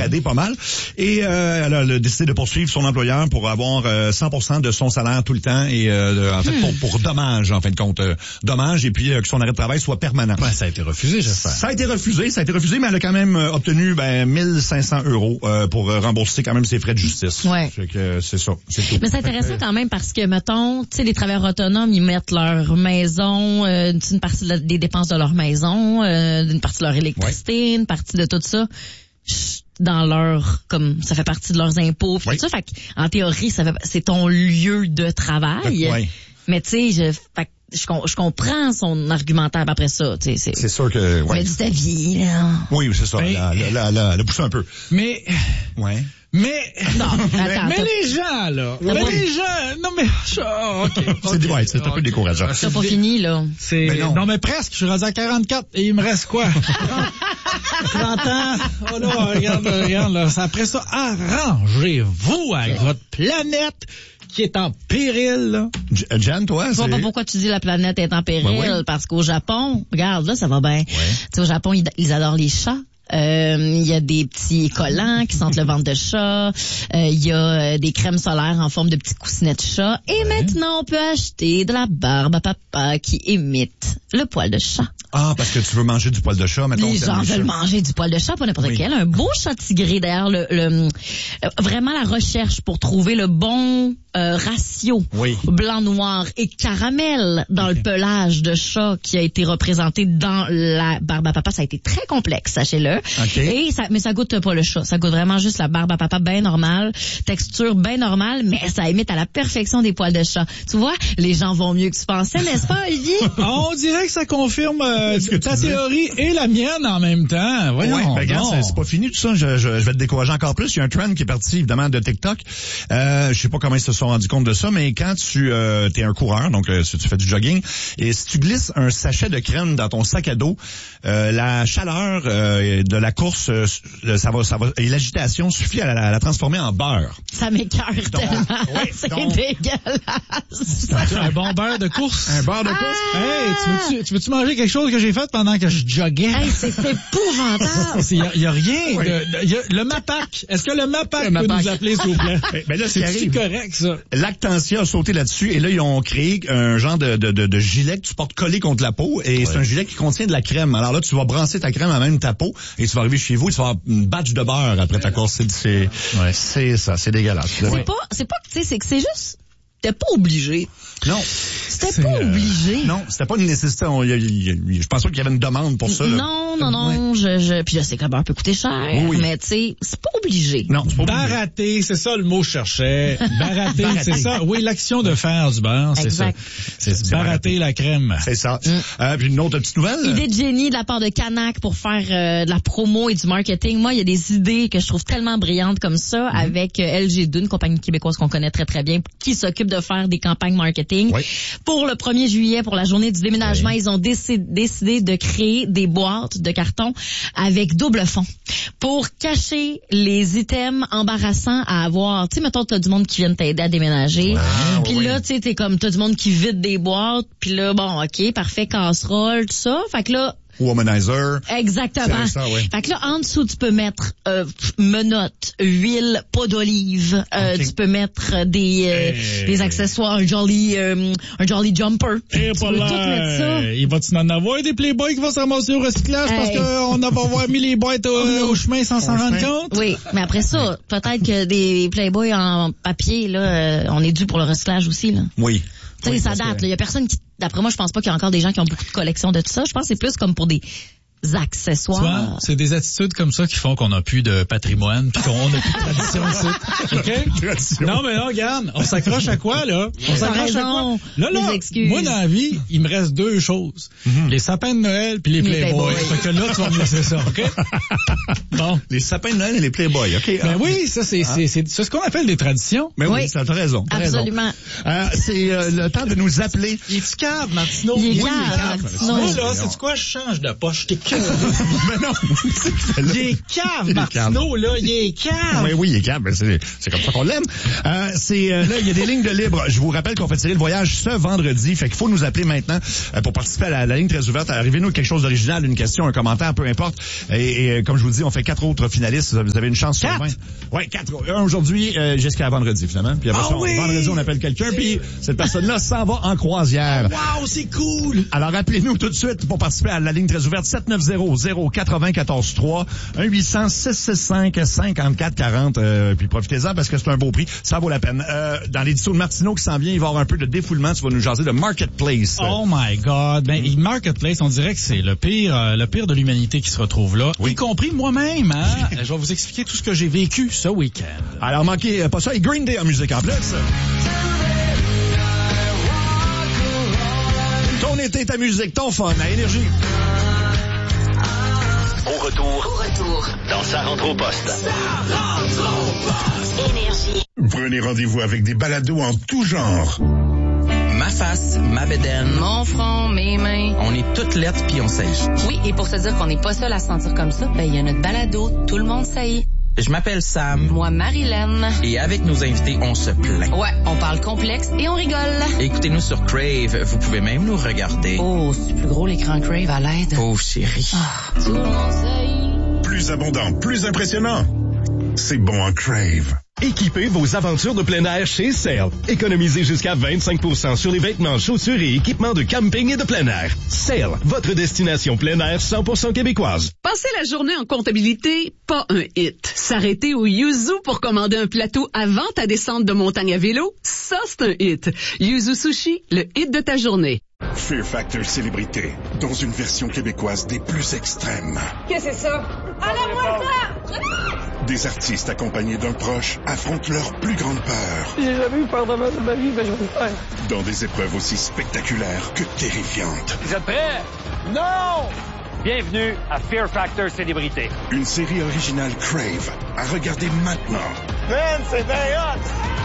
dégradé pas mal. Et elle a décidé de poursuivre son employeur pour avoir 100% de son salaire tout le temps et en fait pour dommage en fin de compte. Dommage et puis que son arrêt de travail soit permanent. Ouais, ça a été refusé, j'espère. Ça a été refusé, mais elle a quand même obtenu 1500 € pour rembourser quand même ses frais de justice. Ouais. C'est ça, c'est tout. Mais c'est intéressant quand même parce que, mettons, tu sais, les travailleurs autonomes, ils mettent leur maison, une partie des dépenses de leur maison, une partie de leur électricité, une partie de tout ça dans leur, comme ça fait partie de leurs impôts, tout ça. Fait qu'en théorie, c'est ton lieu de travail. Oui. Mais tu sais, je comprends son argumentaire après ça, tu sais. C'est sûr que, ouais. Mais du ta vie, là. Oui, c'est ça. Elle a poussé un peu. Mais, ouais. Mais, non, attends, mais les gens, là. Mais les gens, non, mais, OK. C'est un peu décourageant. C'est pas fini, là. Mais non, mais presque. Je suis rendu à 44 et il me reste quoi? 30 ans. Oh là, regarde, là. Après ça, arrangez-vous avec votre planète qui est en péril, là. Jen, toi, je vois pas pourquoi tu dis la planète est en péril, parce qu'au Japon, regarde, là, ça va bien. Tu sais, au Japon, ils adorent les chats. Il y a des petits collants qui sentent le ventre de chat. Il y a des crèmes solaires en forme de petits coussinets de chat. Et maintenant, on peut acheter de la barbe à papa qui imite le poil de chat. Ah, parce que tu veux manger du poil de chat, mettons. Les gens veulent manger du poil de chat, pas n'importe quel. Un beau chat tigré. D'ailleurs, vraiment la recherche pour trouver le bon ratio blanc-noir et caramel dans le pelage de chat qui a été représenté dans la barbe à papa, ça a été très complexe, sachez-le. Okay. Mais ça goûte pas le chat. Ça goûte vraiment juste la barbe à papa bien normale, texture bien normale, mais ça imite à la perfection des poils de chat. Tu vois, les gens vont mieux que tu pensais, n'est-ce pas, Olivier? On dirait que ça confirme ta théorie et la mienne en même temps. Voyons. Regarde, c'est pas fini tout ça. Je vais te décourager encore plus. Il y a un trend qui est parti, évidemment, de TikTok. Je sais pas comment ils se sont rendus compte de ça, mais quand tu t'es un coureur, donc si tu fais du jogging, et si tu glisses un sachet de crème dans ton sac à dos, la chaleur de la course, ça va, et l'agitation suffit à la transformer en beurre. Ça m'écoeure tellement. C'est dégueulasse. Un bon beurre de course. Un beurre de course. Hey, tu veux-tu manger quelque chose que j'ai fait pendant que je joguais? Hey, c'est épouvantable. Il y a rien. Le MAPAC. Est-ce que le MAPAC peut nous appeler, s'il vous plaît? Ben là, c'est correct, ça. Lactantia a sauté là-dessus et là, ils ont créé un genre de gilet que tu portes collé contre la peau et c'est un gilet qui contient de la crème. Alors là, tu vas brasser ta crème à même ta peau et tu vas arriver chez vous et tu vas avoir une batch de beurre après ta course. C'est ça, c'est dégueulasse. C'est pas, tu sais, c'est que c'est juste, t'es pas obligé. Non. C'était pas obligé. Non, c'était pas une nécessité. Je pense pas qu'il y avait une demande pour ça. Là. Non. Puis je sais que la beurre peut coûter cher, mais tu sais, c'est pas obligé. Non, c'est pas obligé. Barater, c'est ça le mot que je cherchais. Barater, c'est ça. Oui, l'action de faire du beurre, c'est ça. C'est barater la crème. C'est ça. Puis une autre petite nouvelle. Idée de génie de la part de Canac pour faire de la promo et du marketing. Moi, il y a des idées que je trouve tellement brillantes comme ça avec LG2, une compagnie québécoise qu'on connaît très très bien, qui s'occupe de faire des campagnes marketing. Oui. Pour le 1er juillet, pour la journée du déménagement, ils ont décidé de créer des boîtes de carton avec double fond pour cacher les items embarrassants à avoir. Tu sais, mettons, t'as du monde qui vient t'aider à déménager. Puis là, tu sais, t'as du monde qui vide des boîtes. Puis là, bon, OK, parfait, casserole, tout ça. Fait que là, Womanizer. Exactement. Ça, ouais. Fait que là, en dessous, tu peux mettre menottes, huile, peau d'olive. Tu peux mettre des accessoires, un jolly jumper. Tu peux tout mettre ça. Il va-tu en avoir des Playboys qui vont se ramasser au recyclage parce qu'on va avoir mis les boîtes au chemin sans s'en rendre compte? Oui, mais après ça, peut-être que des Playboys en papier, là, on est dû pour le recyclage aussi, là. Oui. Tu sais, ça date, là. Il y a personne qui, d'après moi, je pense pas qu'il y a encore des gens qui ont beaucoup de collections de tout ça. Je pense que c'est plus comme pour des accessoires. Tu vois, c'est des attitudes comme ça qui font qu'on n'a plus de patrimoine puis qu'on n'a plus de tradition ici. OK? Non, mais là, regarde, on s'accroche à quoi, là? On s'accroche à quoi? Là, moi, dans la vie, il me reste deux choses. Les sapins de Noël puis les Playboys. Fait que là, tu vas me laisser ça, OK? Bon. Les sapins de Noël et les Playboys, OK? Ben oui, ça, c'est ce qu'on appelle des traditions. Mais oui, t'as raison. Absolument. C'est le temps de nous appeler. Il est-tu cave, Martineau? Il est cave, Martineau. Moi, là, c'est quoi? Je change de poche. J'étais Mais non, il est cave, Martineau, là, il est cave. Oui, il est cave, c'est comme ça qu'on l'aime. Là, il y a des lignes de libre. Je vous rappelle qu'on fait tirer le voyage ce vendredi, fait qu'il faut nous appeler maintenant pour participer à la ligne très ouverte. Arrivez-nous quelque chose d'original, une question, un commentaire, peu importe. Et comme je vous dis, on fait 4 autres finalistes. Vous avez une chance sur 20. Oui, 4. Un aujourd'hui jusqu'à vendredi, finalement. Puis après vendredi, on appelle quelqu'un, puis cette personne-là s'en va en croisière. Wow, c'est cool! Alors, appelez-nous tout de suite pour participer à la ligne très ouverte 790-094-3 1-800-665-5440. Puis profitez-en parce que c'est un beau prix. Ça vaut la peine. Dans l'édito de Martineau qui s'en vient, il va y avoir un peu de défoulement. Tu vas nous jaser de Marketplace. Oh my God. Ben, Marketplace, on dirait que c'est le pire de l'humanité qui se retrouve là. Oui. Y compris moi-même, hein. Je vais vous expliquer tout ce que j'ai vécu ce week-end. Alors, manquez pas ça. Et Green Day en musique en plus. Ton été, ta musique, ton fun, à Énergie. Au retour, dans Sa rentre au poste. Énergie. Prenez rendez-vous avec des balados en tout genre. Ma face, ma bédaine, mon front, mes mains. On est toutes lettres puis on saillit. Oui, et pour se dire qu'on n'est pas seul à se sentir comme ça, ben il y a notre balado, tout le monde saillit. Je m'appelle Sam. Moi, Marilyn. Et avec nos invités, on se plaint. Ouais, on parle complexe et on rigole. Écoutez-nous sur Crave. Vous pouvez même nous regarder. Oh, c'est plus gros l'écran Crave à l'aide. Pauvre chérie. Tout le monde saillit. Plus abondant, plus impressionnant. C'est bon en Crave. Équipez vos aventures de plein air chez Sail. Économisez jusqu'à 25% sur les vêtements, chaussures et équipements de camping et de plein air. Sail, votre destination plein air 100% québécoise. Passer la journée en comptabilité, pas un hit. S'arrêter au Yuzu pour commander un plateau avant ta descente de montagne à vélo, ça c'est un hit. Yuzu Sushi, le hit de ta journée. Fear Factor Célébrité, dans une version québécoise des plus extrêmes. Qu'est-ce que c'est ça? Enlève-moi ça! Des artistes accompagnés d'un proche affrontent leur plus grande peur. J'ai jamais eu peur de ma vie, mais je vais le faire. Dans des épreuves aussi spectaculaires que terrifiantes. Vous êtes prêts? Non! Bienvenue à Fear Factor Célébrité. Une série originale Crave à regarder maintenant. Man, c'est bien hot!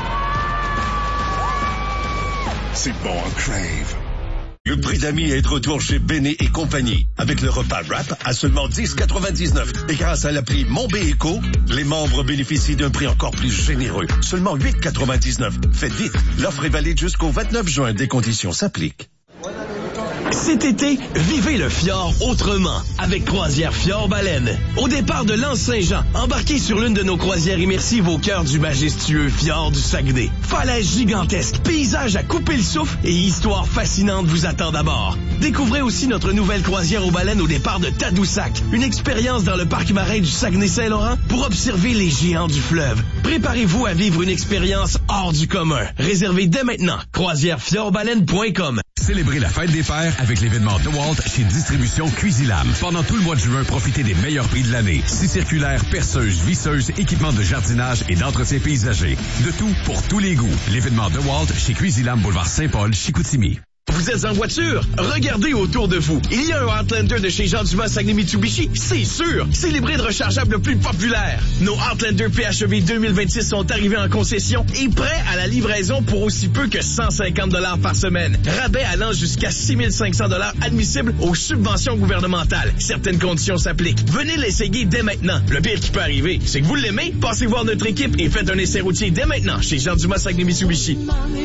C'est bon en Crave. Le prix d'amis est de retour chez Béné et compagnie. Avec le repas wrap à seulement 10,99. Et grâce à l'appli Mon Bééco, les membres bénéficient d'un prix encore plus généreux. Seulement 8,99. Faites vite. L'offre est valide jusqu'au 29 juin. Des conditions s'appliquent. Cet été, vivez le fjord autrement avec Croisière Fjord-Baleine. Au départ de l'Anse-Saint-Jean, embarquez sur l'une de nos croisières immersives au cœur du majestueux fjord du Saguenay. Falaises gigantesques, paysages à couper le souffle et histoires fascinantes vous attendent à bord. Découvrez aussi notre nouvelle croisière aux baleines au départ de Tadoussac. Une expérience dans le parc marin du Saguenay-Saint-Laurent pour observer les géants du fleuve. Préparez-vous à vivre une expérience hors du commun. Réservez dès maintenant croisièrefjordbaleine.com. Célébrez la fête des fers avec l'événement DeWalt chez Distribution Cuisilam. Pendant tout le mois de juin, profitez des meilleurs prix de l'année. 6 circulaires, perceuses, visseuses, équipements de jardinage et d'entretien paysager. De tout pour tous les goûts. L'événement DeWalt chez Cuisilam, boulevard Saint-Paul, Chicoutimi. Vous êtes en voiture? Regardez autour de vous. Il y a un Outlander de chez Jean Dumas Saguenay-Mitsubishi, c'est sûr. C'est l'hybride rechargeable le plus populaire. Nos Outlander PHEV 2026 sont arrivés en concession et prêts à la livraison pour aussi peu que 150 $ par semaine. Rabais allant jusqu'à 6 500 $ admissibles aux subventions gouvernementales. Certaines conditions s'appliquent. Venez l'essayer dès maintenant. Le pire qui peut arriver, c'est que vous l'aimez, passez voir notre équipe et faites un essai routier dès maintenant chez Jean Dumas Saguenay-Mitsubishi.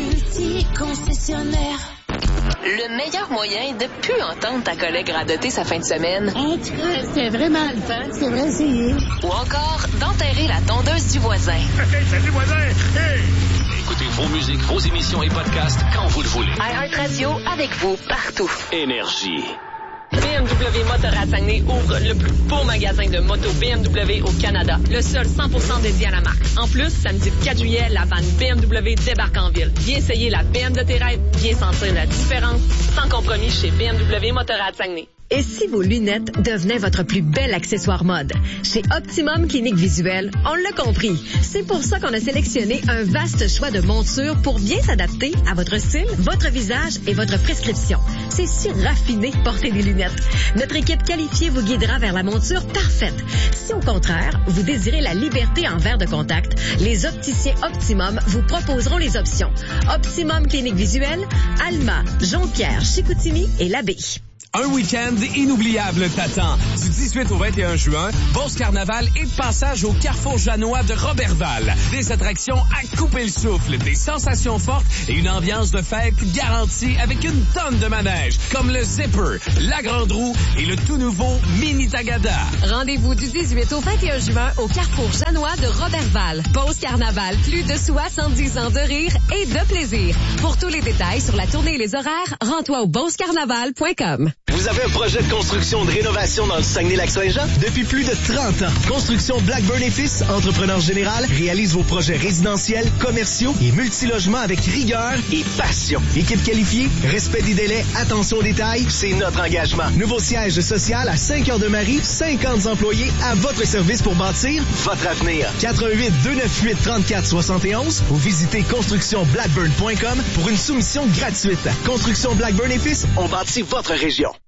Le meilleur moyen de plus entendre ta collègue radoter sa fin de semaine. En tout cas, c'est vraiment le fun, c'est vrai, c'est... Ou encore d'enterrer la tondeuse du voisin. Hey, salut voisin! Hey! Écoutez vos musiques, vos émissions et podcasts quand vous le voulez. iHeartRadio avec vous partout. Énergie. BMW Motorrad Saguenay ouvre le plus beau magasin de moto BMW au Canada. Le seul 100% dédié à la marque. En plus, samedi 4 juillet, la vanne BMW débarque en ville. Viens essayer la BM de tes rêves, viens sentir la différence. Sans compromis chez BMW Motorrad Saguenay. Et si vos lunettes devenaient votre plus bel accessoire mode? Chez Optimum Clinique Visuelle, on l'a compris. C'est pour ça qu'on a sélectionné un vaste choix de montures pour bien s'adapter à votre style, votre visage et votre prescription. C'est si raffiné porter des lunettes. Notre équipe qualifiée vous guidera vers la monture parfaite. Si au contraire, vous désirez la liberté en verre de contact, les opticiens Optimum vous proposeront les options. Optimum Clinique Visuelle, Alma, Jonquière, Chicoutimi et Labbé. Un week-end inoubliable t'attend. Du 18 au 21 juin, Beauce Carnaval et passage au Carrefour Janois de Roberval. Des attractions à couper le souffle, des sensations fortes et une ambiance de fête garantie avec une tonne de manèges comme le Zipper, la Grande Roue et le tout nouveau Mini Tagada. Rendez-vous du 18 au 21 juin au Carrefour Janois de Roberval. Beauce Carnaval, plus de 70 ans de rire et de plaisir. Pour tous les détails sur la tournée et les horaires, rends-toi au beaucecarnaval.com. Vous avez un projet de construction ou de rénovation dans le Saguenay-Lac-Saint-Jean? Depuis plus de 30 ans, Construction Blackburn et Fils, entrepreneur général, réalise vos projets résidentiels, commerciaux et multilogements avec rigueur et passion. Équipe qualifiée, respect des délais, attention aux détails, c'est notre engagement. Nouveau siège social à Saint-Cœur-de-Marie, 50 employés à votre service pour bâtir votre avenir. 88 298 34 71 ou visitez constructionblackburn.com pour une soumission gratuite. Construction Blackburn et Fils, on bâtit votre région.